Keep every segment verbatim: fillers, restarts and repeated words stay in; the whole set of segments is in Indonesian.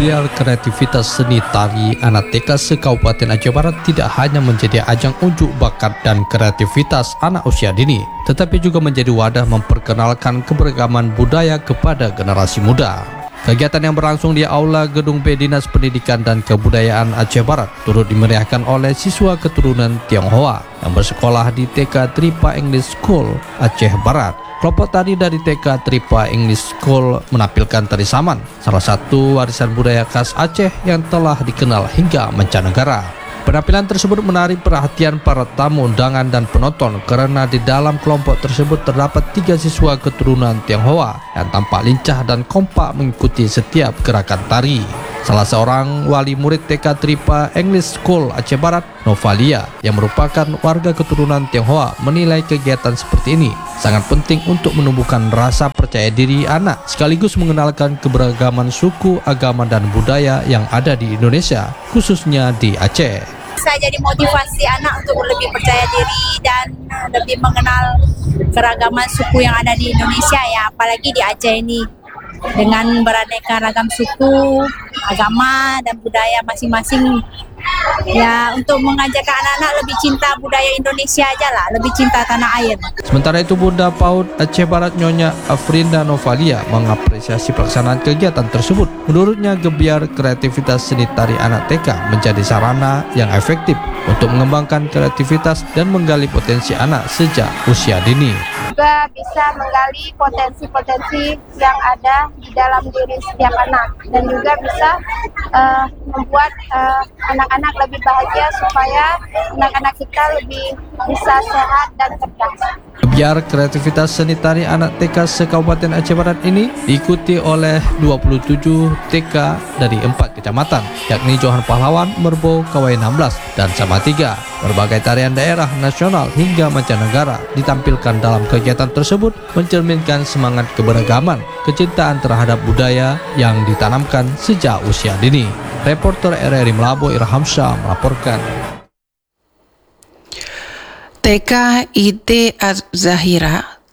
Gebiar kreativitas seni tari anak T K se-Kabupaten Aceh Barat tidak hanya menjadi ajang unjuk bakat dan kreativitas anak usia dini, tetapi juga menjadi wadah memperkenalkan keberagaman budaya kepada generasi muda. Kegiatan yang berlangsung di Aula Gedung B Dinas Pendidikan dan Kebudayaan Aceh Barat turut dimeriahkan oleh siswa keturunan Tionghoa yang bersekolah di T K Tripa English School Aceh Barat. Kelompok tari dari T K Tripa English School menampilkan tari saman, salah satu warisan budaya khas Aceh yang telah dikenal hingga mancanegara. Penampilan tersebut menarik perhatian para tamu undangan dan penonton karena di dalam kelompok tersebut terdapat tiga siswa keturunan Tionghoa yang tampak lincah dan kompak mengikuti setiap gerakan tari. Salah seorang wali murid T K Tripa English School Aceh Barat, Novalia, yang merupakan warga keturunan Tionghoa, menilai kegiatan seperti ini sangat penting untuk menumbuhkan rasa percaya diri anak, sekaligus mengenalkan keberagaman suku, agama, dan budaya yang ada di Indonesia, khususnya di Aceh. Saya jadi motivasi anak untuk lebih percaya diri dan lebih mengenal keragaman suku yang ada di Indonesia ya, apalagi di Aceh ini. Dengan beraneka ragam suku, agama, dan budaya masing-masing. Ya, untuk mengajak anak-anak lebih cinta budaya Indonesia aja lah, lebih cinta tanah air. Sementara itu, Bunda PAUD Aceh Barat Nyonya Afrinda Novalia mengapresiasi pelaksanaan kegiatan tersebut. Menurutnya, gebiar kreativitas seni tari anak T K menjadi sarana yang efektif untuk mengembangkan kreativitas dan menggali potensi anak sejak usia dini. Juga bisa menggali potensi-potensi yang ada di dalam diri setiap anak, dan juga bisa uh, membuat uh, anak-anak lebih bahagia supaya anak-anak kita lebih bisa sehat dan cerdas. Gebiar kreativitas seni tari anak T K se-Kabupaten Aceh Barat ini diikuti oleh dua puluh tujuh T K dari empat kecamatan, yakni Johan Pahlawan, Merbo, Kawai enam belas, dan Samatiga. Berbagai tarian daerah, nasional, hingga mancanegara ditampilkan dalam kegiatan tersebut, mencerminkan semangat keberagaman, kecintaan terhadap budaya yang ditanamkan sejak usia dini. Reporter R R I Melabo Irham Syah melaporkan. T K I T Az-Zahira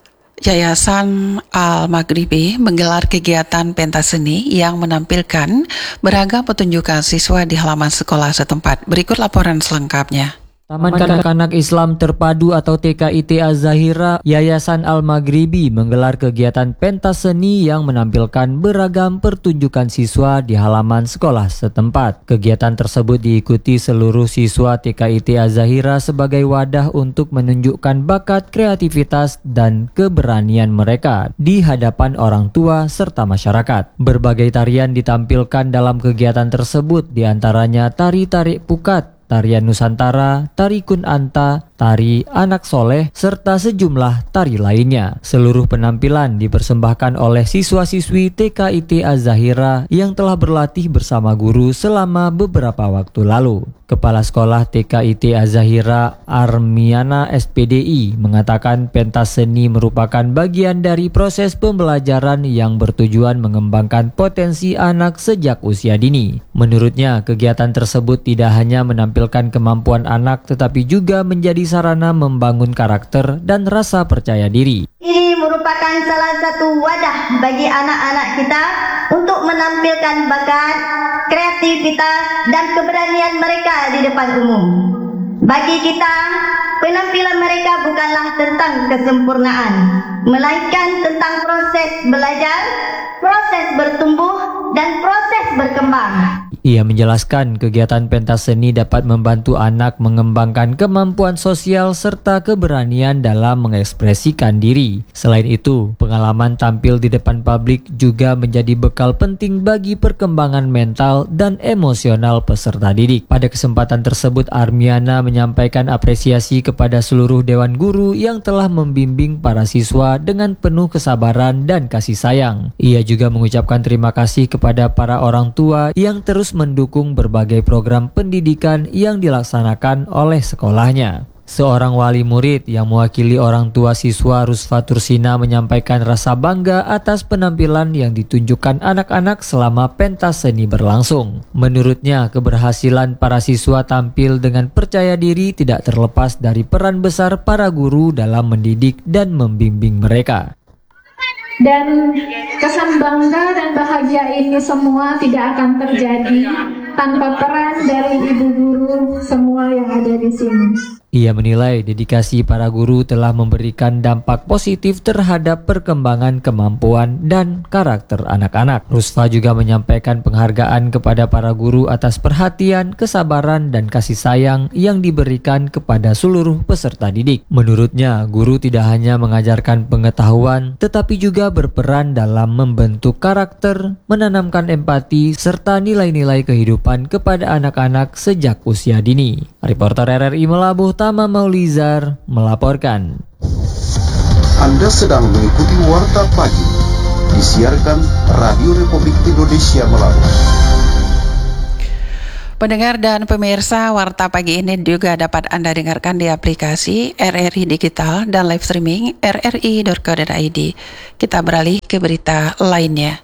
Yayasan Al-Maghribi menggelar kegiatan pentas seni yang menampilkan beragam pertunjukan siswa di halaman sekolah setempat. Berikut laporan selengkapnya. Taman Kanak-Kanak Islam Terpadu atau T K I T Az-Zahira Yayasan Al-Maghribi menggelar kegiatan pentas seni yang menampilkan beragam pertunjukan siswa di halaman sekolah setempat. Kegiatan tersebut diikuti seluruh siswa T K I T Az-Zahira sebagai wadah untuk menunjukkan bakat, kreativitas, dan keberanian mereka di hadapan orang tua serta masyarakat. Berbagai tarian ditampilkan dalam kegiatan tersebut, diantaranya tari tarik pukat, tarian Nusantara, tari kun anta, tari anak soleh, serta sejumlah tari lainnya. Seluruh penampilan dipersembahkan oleh siswa-siswi T K I T Az-Zahira yang telah berlatih bersama guru selama beberapa waktu lalu. Kepala Sekolah T K I T Az-Zahira Armiana S P D I mengatakan pentas seni merupakan bagian dari proses pembelajaran yang bertujuan mengembangkan potensi anak sejak usia dini. Menurutnya, kegiatan tersebut tidak hanya menampilkan kemampuan anak tetapi juga menjadi sarana membangun karakter dan rasa percaya diri. Ini merupakan salah satu wadah bagi anak-anak kita untuk menampilkan bakat, kreativitas, dan keberanian mereka di depan umum. Bagi kita, penampilan mereka bukanlah tentang kesempurnaan, melainkan tentang proses belajar, proses bertumbuh, dan proses berkembang. Ia menjelaskan kegiatan pentas seni dapat membantu anak mengembangkan kemampuan sosial serta keberanian dalam mengekspresikan diri. Selain itu, pengalaman tampil di depan publik juga menjadi bekal penting bagi perkembangan mental dan emosional peserta didik. Pada kesempatan tersebut, Armiana menyampaikan apresiasi kepada seluruh dewan guru yang telah membimbing para siswa dengan penuh kesabaran dan kasih sayang. Ia juga mengucapkan terima kasih kepada para orang tua yang terus mendukung berbagai program pendidikan yang dilaksanakan oleh sekolahnya. Seorang wali murid yang mewakili orang tua siswa, Rusfa Tursina, menyampaikan rasa bangga atas penampilan yang ditunjukkan anak-anak selama pentas seni berlangsung. Menurutnya, keberhasilan para siswa tampil dengan percaya diri tidak terlepas dari peran besar para guru dalam mendidik dan membimbing mereka. Dan kesan bangga dan bahagia ini semua tidak akan terjadi tanpa peran dari ibu guru semua yang ada di sini. Ia menilai dedikasi para guru telah memberikan dampak positif terhadap perkembangan kemampuan dan karakter anak-anak. Rusfa juga menyampaikan penghargaan kepada para guru atas perhatian, kesabaran, dan kasih sayang yang diberikan kepada seluruh peserta didik. Menurutnya, guru tidak hanya mengajarkan pengetahuan, tetapi juga berperan dalam membentuk karakter, menanamkan empati, serta nilai-nilai kehidupan kepada anak-anak sejak usia dini. Reporter R R I Melabuh, Tama Maulizar melaporkan. Anda sedang mengikuti Warta Pagi, disiarkan Radio Republik Indonesia Melabuh. Pendengar dan pemirsa, Warta Pagi ini juga dapat Anda dengarkan di aplikasi R R I Digital dan live streaming r r i dot co dot i d. Kita beralih ke berita lainnya.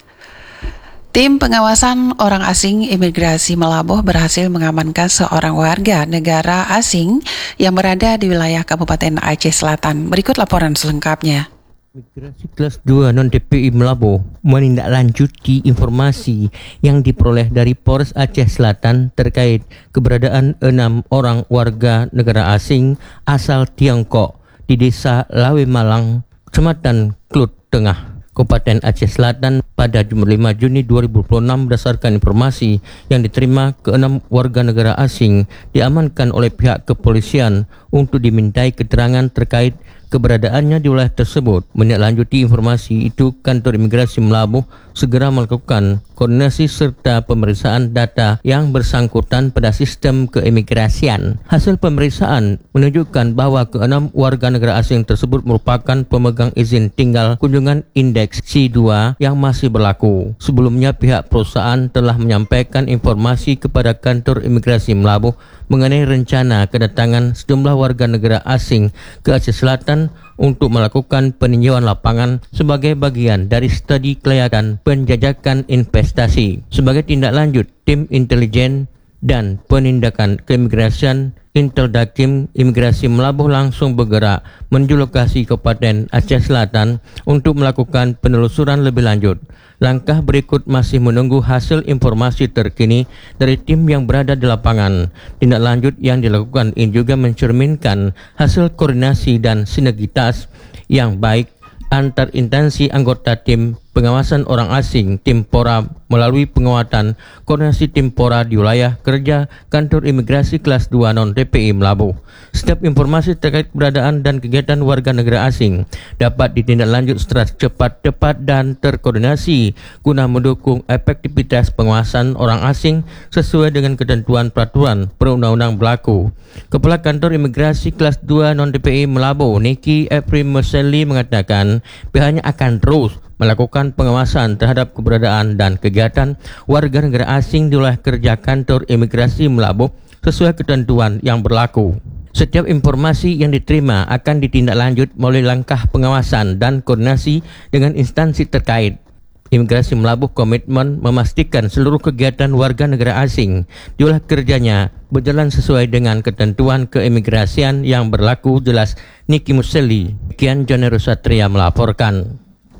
Tim pengawasan orang asing imigrasi Melabuh berhasil mengamankan seorang warga negara asing yang berada di wilayah Kabupaten Aceh Selatan. Berikut laporan selengkapnya. Imigrasi kelas dua non-D P I Melabuh menindaklanjuti informasi yang diperoleh dari Polres Aceh Selatan terkait keberadaan enam orang warga negara asing asal Tiongkok di Desa Lawe Malang, Kecamatan Klut Tengah, Kabupaten Aceh Selatan pada Jumat lima Juni dua ribu dua puluh enam. Berdasarkan informasi yang diterima, keenam warga negara asing diamankan oleh pihak kepolisian untuk dimintai keterangan terkait keberadaannya di wilayah tersebut. Menindaklanjuti informasi itu, Kantor Imigrasi Melabuh segera melakukan koordinasi serta pemeriksaan data yang bersangkutan pada sistem keimigrasian. Hasil pemeriksaan menunjukkan bahwa keenam warga negara asing tersebut merupakan pemegang izin tinggal kunjungan indeks C dua yang masih berlaku. Sebelumnya, pihak perusahaan telah menyampaikan informasi kepada Kantor Imigrasi Melabuh mengenai rencana kedatangan sejumlah warga negara asing ke Aceh Selatan untuk melakukan peninjauan lapangan sebagai bagian dari studi kelayakan penjajakan investasi. Sebagai tindak lanjut, tim intelijen dan penindakan keimigrasian Inteldakim Imigrasi Melabuh langsung bergerak menuju lokasi Kabupaten Aceh Selatan untuk melakukan penelusuran lebih lanjut. Langkah berikut masih menunggu hasil informasi terkini dari tim yang berada di lapangan. Tindak lanjut yang dilakukan ini juga mencerminkan hasil koordinasi dan sinergitas yang baik antar instansi anggota tim pengawasan orang asing Timpora melalui penguatan koordinasi Timpora di wilayah kerja Kantor Imigrasi kelas dua non-D P I Melabuh. Setiap informasi terkait keberadaan dan kegiatan warga negara asing dapat ditindaklanjut secara cepat, tepat dan terkoordinasi guna mendukung efektivitas pengawasan orang asing sesuai dengan ketentuan peraturan perundang-undang berlaku. Kepala Kantor Imigrasi kelas dua non-D P I Melabuh, Niki Efrim Meseli, mengatakan pihaknya akan terus melakukan pengawasan terhadap keberadaan dan kegiatan warga negara asing di wilayah kerja Kantor Imigrasi Melabuh sesuai ketentuan yang berlaku. Setiap informasi yang diterima akan ditindaklanjut melalui langkah pengawasan dan koordinasi dengan instansi terkait. Imigrasi Melabuh komitmen memastikan seluruh kegiatan warga negara asing di wilayah kerjanya berjalan sesuai dengan ketentuan keimigrasian yang berlaku, jelas Niki Museli. Kian Jonero Satria melaporkan.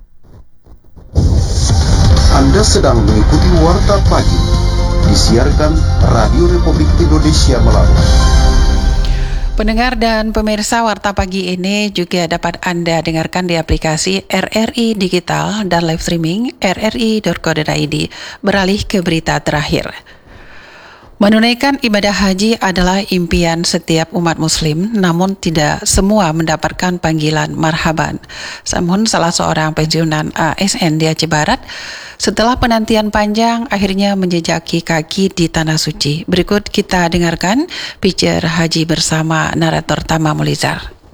Anda sedang mengikuti Warta Pagi, disiarkan Radio Republik Indonesia Melabuh. Pendengar dan pemirsa, Warta Pagi ini juga dapat Anda dengarkan di aplikasi R R I Digital dan live streaming r r i dot co dot i d. Beralih ke berita terakhir. Menunaikan ibadah haji adalah impian setiap umat muslim, namun tidak semua mendapatkan panggilan marhaban. Namun salah seorang pensiunan A S N di Aceh Barat, setelah penantian panjang akhirnya menjejaki kaki di Tanah Suci. Berikut kita dengarkan picture haji bersama narator Tama Maulizar.